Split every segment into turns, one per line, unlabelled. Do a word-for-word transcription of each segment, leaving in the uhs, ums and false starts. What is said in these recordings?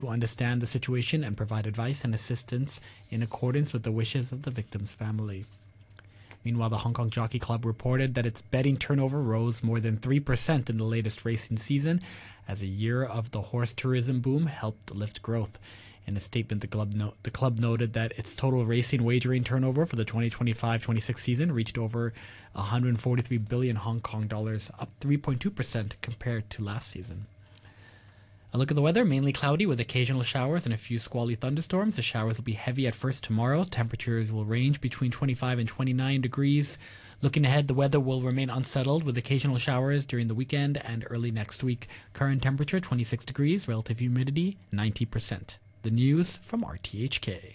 will understand the situation and provide advice and assistance in accordance with the wishes of the victim's family. Meanwhile, the Hong Kong Jockey Club reported that its betting turnover rose more than three percent in the latest racing season, as a year of the horse tourism boom helped lift growth. In a statement, the club, no- the club noted that its total racing wagering turnover for the twenty twenty-five twenty-six season reached over one hundred forty-three billion Hong Kong dollars, up three point two percent compared to last season. A look at the weather, mainly cloudy with occasional showers and a few squally thunderstorms. The showers will be heavy at first tomorrow. Temperatures will range between twenty-five and twenty-nine degrees. Looking ahead, the weather will remain unsettled with occasional showers during the weekend and early next week. Current temperature twenty-six degrees, relative humidity ninety percent. The news from R T H K.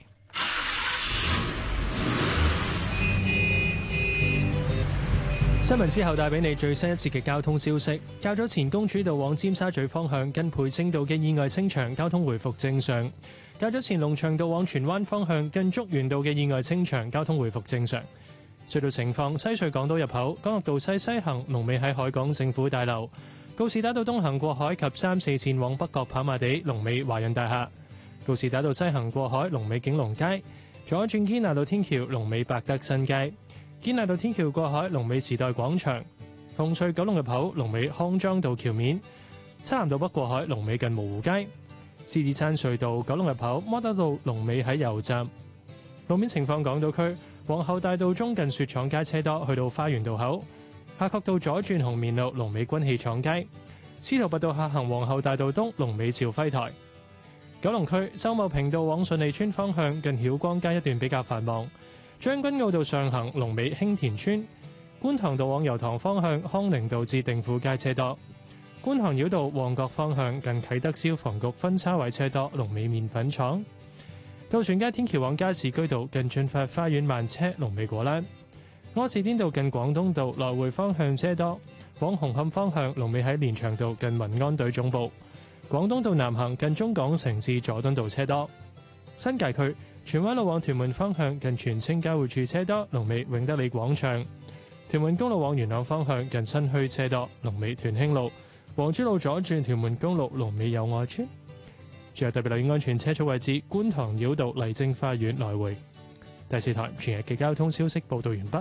新聞之後帶俾你最新一節嘅交通消息。較早前公主道往尖沙咀方向近培正道嘅意外清場，交通回復正常。較早前龍翔道往荃灣方向近竹園道嘅意外清場，交通回復正常。隧道情況：西隧港島入口干諾道西西行龍尾喺海港政府大樓；告士打道東行過海及三四線往北角跑馬地龍尾華潤大廈；告士打道西行過海龍尾景隆街；左轉堅拿道天橋龍尾百德新街。堅拿道天橋過海龍尾時代廣場，紅隧九龍入口龍尾康莊道橋面，漆咸道北過海龍尾近蕪湖街，獅子山隧道九龍入口摩打道龍尾喺油站。路面情況：港島區皇后大道中近雪廠街車多，去到花園道口；夏慤道左轉紅棉路龍尾軍器廠街，司徒拔道下行皇后大道東龍尾兆輝台。九龍區秀茂坪道往順利村方向近曉光街一段比較繁忙。將軍澳道上行龍尾興田村，觀塘道往油塘方向康寧道至定富街車多，觀塘繞道旺角方向近啟德消防局分叉位車多，龍尾麵粉廠，渡船街天橋往加士居道近駿發花園慢車，龍尾果欄，柯士甸道近廣東道來回方向車多，往紅磡方向龍尾喺連翔道近民安隊總部，廣東道南行近中港城至佐敦道車多，新界區荃灣路往屯門方向近荃青交匯處車多，龍尾永德里廣場；屯門公路往元朗方向近新墟車多，龍尾屯興路；黃珠路左轉屯門公路龍尾友愛邨。最後特別留意安全車速位置，觀塘繞道麗晶花園來回。第四台全日嘅交通消息報導完畢。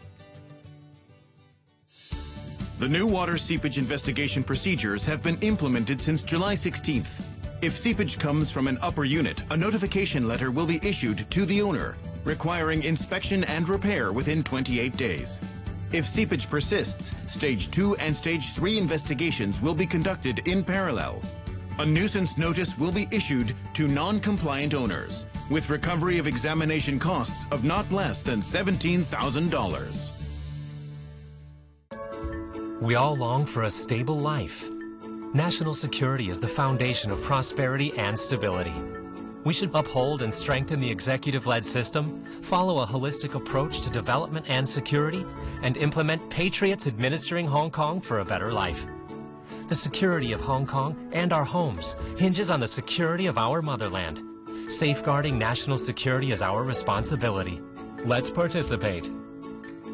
The new water seepage investigation procedures have been implemented since July sixteenth. If seepage comes from an upper unit, a notification letter will be issued to the owner, requiring inspection and repair within twenty-eight days. If seepage persists, Stage two and Stage three investigations will be conducted in parallel. A nuisance notice will be issued to non-compliant owners, with recovery of examination costs of not less than seventeen thousand dollars.
We all long for a stable life. National security is the foundation of prosperity and stability. We should uphold and strengthen the executive-led system, follow a holistic approach to development and security, and implement patriots administering Hong Kong for a better life. The security of Hong Kong and our homes hinges on the security of our motherland. Safeguarding national security is our responsibility. Let's participate.